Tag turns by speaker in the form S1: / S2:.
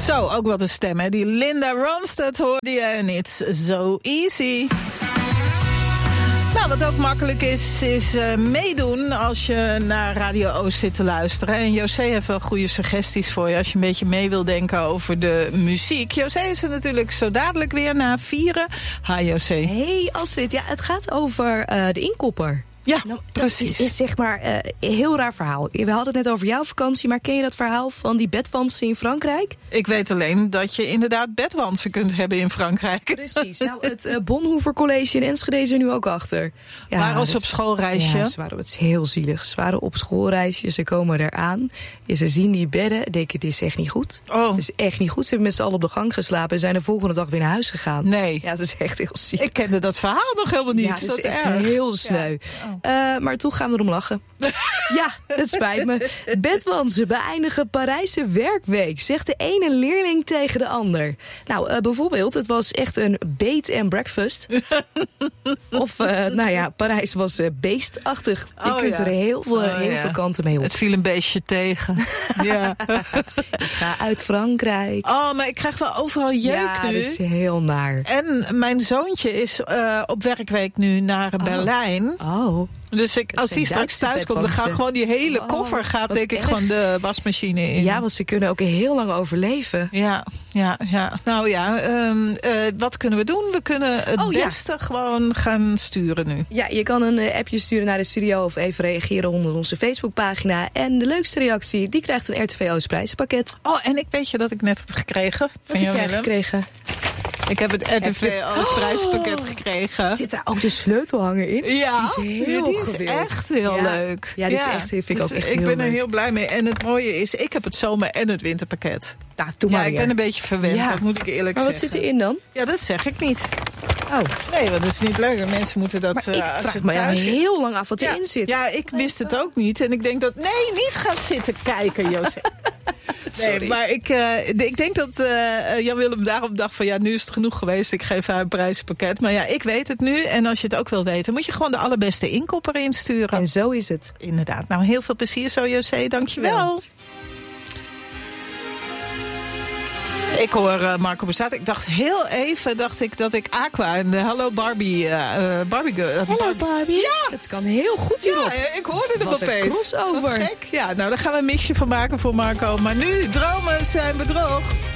S1: Zo, ook wat een stem, hè? Die Linda Ronstadt hoorde je en it's so easy. Nou, wat ook makkelijk is meedoen als je naar Radio Oost zit te luisteren. En José heeft wel goede suggesties voor je als je een beetje mee wil denken over de muziek. José is er natuurlijk zo dadelijk weer na 4. Hi José.
S2: Hey Astrid, ja, het gaat over de inkopper.
S1: Ja,
S2: nou,
S1: precies.
S2: Dat is zeg maar een heel raar verhaal. We hadden het net over jouw vakantie, maar ken je dat verhaal van die bedwansen in Frankrijk?
S1: Ik weet alleen dat je inderdaad bedwansen kunt hebben in Frankrijk.
S2: Precies. Nou, het Bonhoeffer College in Enschede is er nu ook achter.
S1: Ja, waren ze op schoolreisje?
S2: Ja, het is heel zielig. Ze waren op schoolreisje, ze komen eraan. Ze zien die bedden, denken, dit is echt niet goed.
S1: Oh.
S2: Het is echt niet goed. Ze hebben met z'n allen op de gang geslapen en zijn de volgende dag weer naar huis gegaan.
S1: Nee.
S2: Ja, dat is echt heel ziek.
S1: Ik kende dat verhaal nog helemaal niet.
S2: Ja, het is echt
S1: erg.
S2: heel sneu. Ja. Maar toch gaan we erom lachen. Ja, het spijt me. Bedwansen beëindigen Parijse werkweek, zegt de ene leerling tegen de ander. Nou, bijvoorbeeld, het was echt een bed and breakfast. Of, Parijs was beestachtig. Je kunt er heel veel kanten mee op.
S1: Het viel een beestje tegen. Ja.
S2: Ik ga uit Frankrijk.
S1: Oh, maar ik krijg wel overal jeuk nu.
S2: Ja, dat is heel naar.
S1: En mijn zoontje is op werkweek nu naar Berlijn.
S2: Oh.
S1: Dus als hij straks thuis komt, dan gaat gewoon die hele koffer denk ik gewoon de wasmachine in.
S2: Ja, want ze kunnen ook heel lang overleven.
S1: Ja. Nou ja, wat kunnen we doen? We kunnen het beste gewoon gaan sturen nu.
S2: Ja, je kan een appje sturen naar de studio of even reageren onder onze Facebookpagina. En de leukste reactie, die krijgt een RTV Oost prijzenpakket.
S1: Oh, en ik weet je dat ik net heb gekregen van jou, Willem.
S2: Gekregen?
S1: Ik heb het RTV Oost prijzenpakket gekregen.
S2: Zit daar ook de sleutelhanger in?
S1: Ja,
S2: die
S1: is echt heel leuk.
S2: Ja, die is echt, vind ik ook echt heel leuk.
S1: Ik ben er heel blij mee. En het mooie is, ik heb het zomer- en het winterpakket.
S2: Nou, doe maar
S1: ik ben een beetje verwend, dat moet ik eerlijk zeggen.
S2: Maar wat zit erin dan?
S1: Ja, dat zeg ik niet.
S2: Oh.
S1: Nee, want dat is niet leuk. Mensen moeten dat...
S2: Maar ik vraag me heel lang af wat erin zit.
S1: Ja, ik wist het ook niet. En ik denk dat... Nee, niet gaan zitten kijken, José. Nee, maar ik denk dat Jan-Willem daarom dacht van... ja, nu is het genoeg geweest, ik geef haar een prijzenpakket. Maar ja, ik weet het nu. En als je het ook wil weten, moet je gewoon de allerbeste inkopper insturen.
S2: En zo is het.
S1: Inderdaad. Nou, heel veel plezier zo, José. Dankjewel. Ja. Ik hoor Marco Borsato. Ik dacht heel even dat ik Aqua en de Hello Barbie... Barbie Girl.
S2: Hello Barbie.
S1: Ja.
S2: Het kan heel goed hierop.
S1: Ja, ik hoorde hem
S2: opeens.
S1: Wat
S2: een crossover.
S1: Wat gek. Ja, nou, daar gaan we een mixje van maken voor Marco. Maar nu, dromen zijn bedrog.